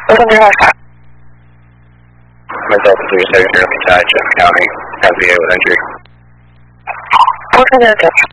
Myself is 3 seconds early tide, Jeff County, has VA with entry. 4 seconds.